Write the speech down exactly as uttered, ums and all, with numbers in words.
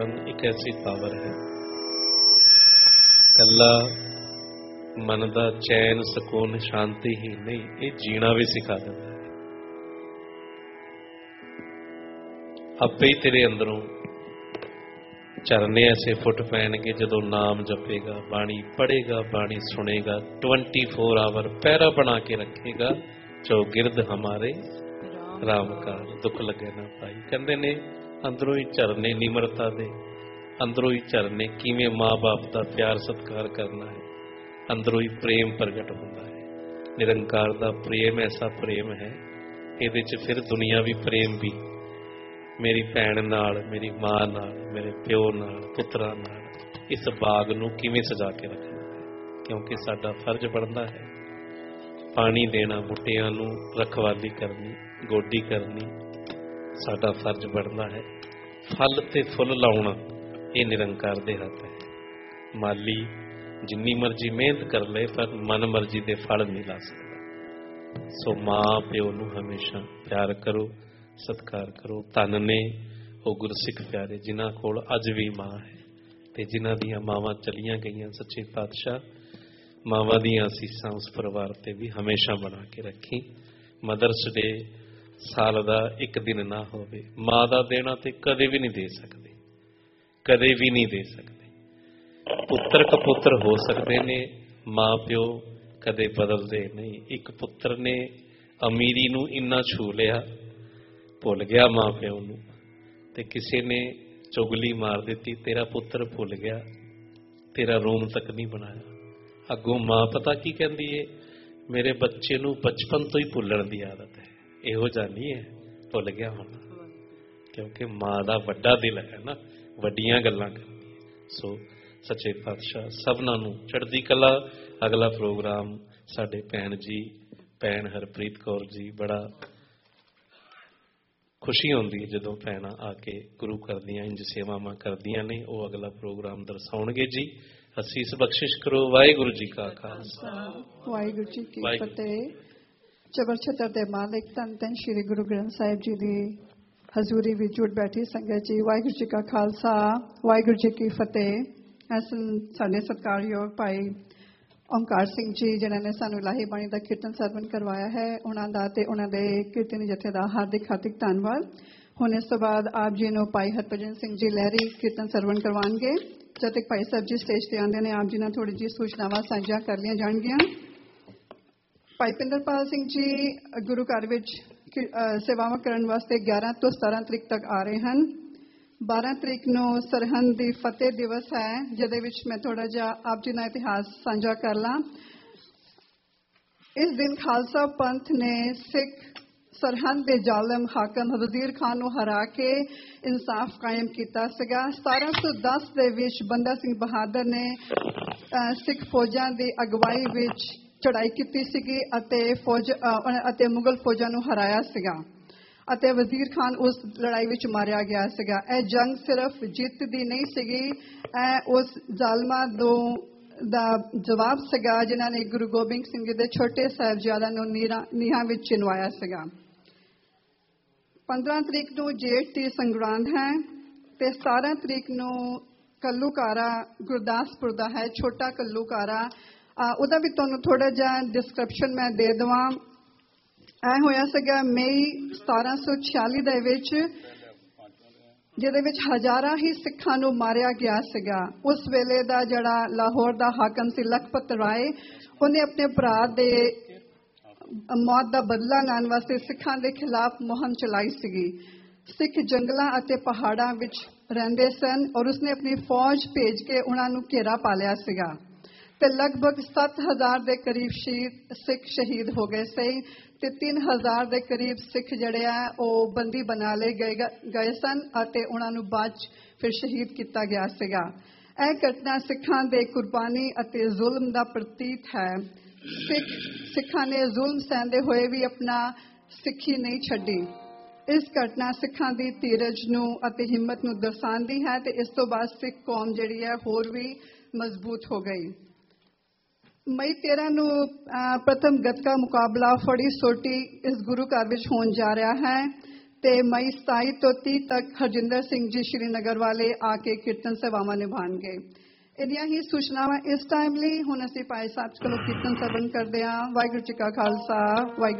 एक ऐसी पावर है, कला मन का चैन सुकून शांति ही नहीं, ये जीना भी सिखा देता है। आपे ही तेरे अंदरों चरने ऐसे फुट पैणगे जदों नाम जपेगा, बाणी पढ़ेगा, बाणी सुनेगा, ट्वेंटी फोर आवर पैरा बना के रखेगा, चौगिरद हमारे राम का दुख लगे ना पाई। कहते ने अंदरों ही झरने निमरता दे, अंदरों ही झरने किवें माँ बाप का प्यार सत्कार करना है, अंदरों ही प्रेम प्रगट होता है। निरंकार का प्रेम ऐसा प्रेम है, इहदे च फिर दुनियावी प्रेम भी, मेरी भैन नाल, मेरी माँ नाल, मेरे प्यो नाल, पुत्रा नाल, इस बाग नूं किवें सजा के रखना है, क्योंकि साडा फर्ज बनता है पानी देना, बूटियां नूं रखवाली करनी, गोडी करनी, साडा फर्ज बनता है। फल ते फुल लाउणा ये निरंकार दे हथ है। माली जिन्नी मर्जी मेहनत कर ले पर मन मर्जी दे फल नहीं ला सकता। सो माँ प्यो नूं हमेशा प्यार करो, सत्कार करो। धन ने वो गुरसिख प्यारे जिन्हां कोल अज भी माँ है ते जिन्हां दियां मावां चलियां गईयां। सच्चे पातशाह मावां दियां असीसां उस परिवार ते भी हमेशा बना के रखी। मदर्स डे साल का एक दिन ना होवे, माँ का देना तो कदे भी नहीं दे सकते, कदे भी नहीं दे सकते। पुत्र कपुत्र हो सकते ने, माँ प्यो कदे बदलते नहीं। एक पुत्र ने अमीरी नूं इन्ना छू लिया, भुल गया माँ प्यो नूं, ते किसी ने चुगली मार दी, तेरा पुत्र भुल गया, तेरा रोम तक नहीं बनाया। अगों माँ पता की कहती है, मेरे बच्चे नूं बचपन तो ही भुलण की आदत है, इहो जा नहीं है भुल गया होना, क्योंकि माँ का वड्डा दिल है ना, वड्डियां गल्लां करदी है। सो सच्चे पातशाह सबनां नूं चढ़दी कला। अगला प्रोग्राम साडे भैन जी भैन हरप्रीत कौर जी, बड़ा खुशी होंदी है जदों भैणां आके गुरु करदियां इंज सेवावां करदियां ने, वो अगला प्रोग्राम दर्शाउणगे जी। असीस बख्शिश करो। वाहिगुरू जी का खालसा, वाहिगुरू जी की फतेह। चबर छतर दे मालिक धन धन श्री गुरु ग्रंथ साहिब जी की हजूरी विच जुट बैठी संगत जी, वाहिगुरू जी का खालसा, वाहिगुरू जी की फतेह। ऐसे साडे सत्कारयोग भाई ओंकार सिंह जी जिन्होंने ने सानू लाही बाणी का कीर्तन सरवण करवाया है, उन्होंने दा ते उन्होंने दे कीर्तनी जथे का हार्दिक हार्दिक धन्यवाद। हुण इस तो बाद आप जी नूं भाई हरभजन सिंह जी लहरी कीर्तन सरवण करवाएंगे। जब तक भाई साहब जी स्टेज पर आते हैं, आप जी ने थोड़ी जी सूचनावां साझा कर लिया जाएगियां। भाई पिंदरपाल सिंह जी गुरु घर विच सेवावां करन वास्ते ग्यारह तो सतारह तरीक तक आ रहे हैं। बारह तरीक नूं सरहंद दी फतेह दिवस है, जिहदे विच मैं थोड़ा जिहा आप जी नाल इतिहास साझा कर ला। इस दिन खालसा पंथ ने सिख सरहंद दे जालम हाकम वजीर खान नूं हरा के इंसाफ कायम कीता सीगा। सतारह सौ दस दे विच बंदा सिंह बहादुर ने सिख फौजां दी अगवाई विच चढ़ाई की सीगी अते फौज अते मुगल फौजां नूं हराया सीगा अते वजीर खान उस लड़ाई विच मारिया गया सीगा। यह जंग सिर्फ जित दी नहीं सीगी, उस जालमां दो दा जवाब सीगा जिन्हां ने गुरु गोबिंद सिंह जी दे छोटे साहिबजादा नूं नीहां विच चिनवाया सीगा। पंद्रह तरीक नूं जेठ दी संगरांद है ते सतारह तरीक नूं कल्लूकारा गुरदासपुर दा है, छोटा कल्लूकारा। ਉਹਦਾ भी ਤੁਹਾਨੂੰ थोड़ा ਜਿਹਾ डिस्क्रिप्शन मैं दे देवां। ਇਹ ਹੋਇਆ ਸੀਗਾ ਮਈ सतारह सौ छियाली ਦੇ ਵਿੱਚ, ਜਿਹਦੇ ਵਿੱਚ ਹਜ਼ਾਰਾਂ ਹੀ ਸਿੱਖਾਂ ਨੂੰ ਮਾਰਿਆ ਗਿਆ ਸੀਗਾ। ਉਸ ਵੇਲੇ ਦਾ ਜਿਹੜਾ ਲਾਹੌਰ ਦਾ ਹਾਕਮ ਸੀ ਲਖਪਤ ਰਾਏ, ਉਹਨੇ ਆਪਣੇ ਭਰਾ ਦੇ ਮੌਤ ਦਾ ਬਦਲਾ ਲੈਣ ਵਾਸਤੇ ਸਿੱਖਾਂ ਦੇ ਖਿਲਾਫ ਮੁਹਿੰਮ ਚਲਾਈ ਸੀਗੀ। ਸਿੱਖ ਜੰਗਲਾਂ ਅਤੇ ਪਹਾੜਾਂ ਵਿੱਚ ਰਹਿੰਦੇ ਸਨ ਔਰ ਉਸਨੇ ਆਪਣੀ ਫੌਜ ਭੇਜ ਕੇ ਉਹਨਾਂ ਨੂੰ ਘੇਰਾ ਪਾ ਲਿਆ ਸੀਗਾ ਤੇ ਲਗਭਗ ਸੱਤ ਹਜ਼ਾਰ ਦੇ ਕਰੀਬ ਸ਼ਹੀਦ ਸਿੱਖ ਸ਼ਹੀਦ ਹੋ ਗਏ ਸੀ ਤੇ तीन हज़ार के करीब सिख जड़े है वो बंदी बना ले गए गए सन और उन्होंने बाद फिर शहीद किया गया सीगा। यह घटना सिखां दे कुर्बानी और जुल्म का प्रतीक है। सिख सिखां ने जुल्म सहंदे हुए भी अपना सिखी नहीं छड्डी। इस घटना सिखां की धीरज नूं अते हिम्मत नूं दर्शाती है ते इस तो बाद सिख कौम जिहड़ी है होर भी मजबूत हो गई। मई तेरह नूं प्रथम गतका मुकाबला फड़ी सोटी इस गुरु घर विच होण जा रहा है ਤੇ ਮਈ ਸਤਾਈ ਤੋਂ ਤੀਹ ਤੱਕ ਹਰਜਿੰਦਰ ਸਿੰਘ ਜੀ ਸ਼੍ਰੀਨਗਰ ਵਾਲੇ ਆ ਕੇ ਕੀਰਤਨ ਸੇਵਾਵਾਂ ਨਿਭਾਉਣਗੇ। ਇਹਦੀਆਂ ਹੀ ਸੂਚਨਾਵਾਂ ਇਸ ਟਾਈਮ ਲਈ ਹੁਣ ਅਸੀਂ ਭਾਈ ਸਾਹਿਬ ਕੋਲੋਂ ਕੀਰਤਨ ਸਰਵਣ ਕਰਦੇ ਹਾਂ। ਵਾਹਿਗੁਰੂ ਜੀ ਕਾ ਖਾਲਸਾ ਵਾਹਿਗੁਰੂ